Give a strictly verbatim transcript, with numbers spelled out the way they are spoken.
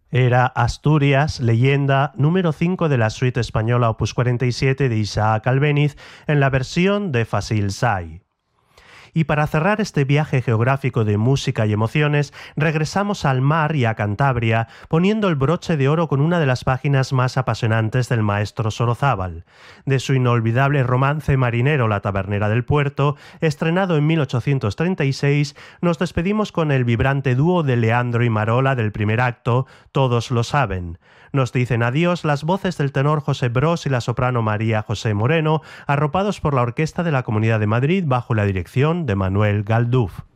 Era Asturias, leyenda número cinco de la suite española opus cuarenta y siete de Isaac Albéniz en la versión de Fasil Say. Y para cerrar este viaje geográfico de música y emociones, regresamos al mar y a Cantabria, poniendo el broche de oro con una de las páginas más apasionantes del maestro Sorozábal. De su inolvidable romance marinero La tabernera del puerto, estrenado en mil ochocientos treinta y seis, nos despedimos con el vibrante dúo de Leandro y Marola del primer acto, Todos lo saben. Nos dicen adiós las voces del tenor José Bros y la soprano María José Moreno, arropados por la Orquesta de la Comunidad de Madrid bajo la dirección de Manuel Galduf.